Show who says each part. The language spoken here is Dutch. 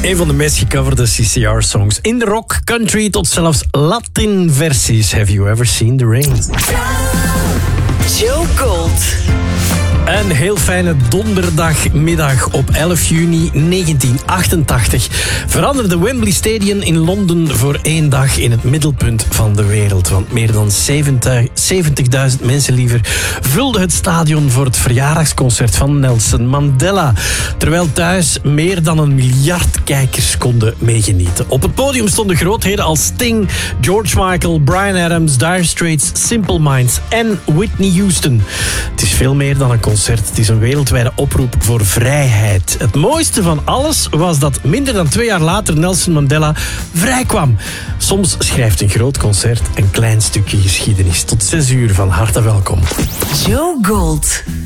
Speaker 1: Een van de meest gecoverde CCR-songs. In de rock, country tot zelfs Latin-versies. Have you ever seen the rain?
Speaker 2: Joe Gold.
Speaker 1: Een heel fijne donderdagmiddag op 11 juni 1988 veranderde Wembley Stadium in Londen voor 1 dag in het middelpunt van de wereld. Want meer dan 70.000 mensen liever vulden het stadion voor het verjaardagsconcert van Nelson Mandela. Terwijl thuis meer dan 1 miljard kijkers konden meegenieten. Op het podium stonden grootheden als Sting, George Michael, Bryan Adams, Dire Straits, Simple Minds en Whitney Houston. Het is veel meer dan een concert. Het is een wereldwijde oproep voor vrijheid. Het mooiste van alles was dat minder dan 2 jaar later Nelson Mandela vrijkwam. Soms schrijft een groot concert een klein stukje geschiedenis. Tot 6 uur, van harte welkom.
Speaker 2: Joe Gold.